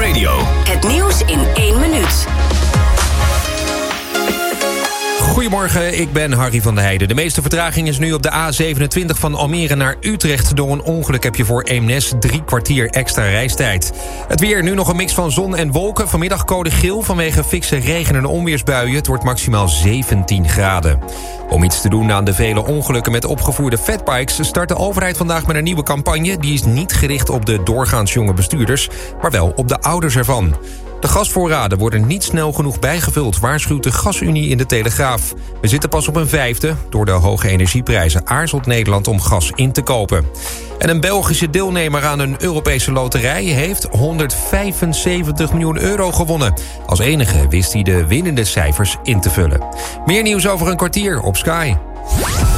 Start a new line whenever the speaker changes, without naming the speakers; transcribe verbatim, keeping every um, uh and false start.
Radio.
Het nieuws in één minuut.
Goedemorgen, ik ben Harry van der Heijden. De meeste vertraging is nu op de A zevenentwintig van Almere naar Utrecht. Door een ongeluk heb je voor Eemnes drie kwartier extra reistijd. Het weer, nu nog een mix van zon en wolken. Vanmiddag code geel vanwege fikse regen- en onweersbuien. Het wordt maximaal zeventien graden. Om iets te doen aan de vele ongelukken met opgevoerde fatbikes... start de overheid vandaag met een nieuwe campagne. Die is niet gericht op de doorgaans jonge bestuurders, maar wel op de ouders ervan. De gasvoorraden worden niet snel genoeg bijgevuld, waarschuwt de Gasunie in de Telegraaf. We zitten pas op een vijfde. Door de hoge energieprijzen aarzelt Nederland om gas in te kopen. En een Belgische deelnemer aan een Europese loterij heeft honderdvijfenzeventig miljoen euro gewonnen. Als enige wist hij de winnende cijfers in te vullen. Meer nieuws over een kwartier op Sky.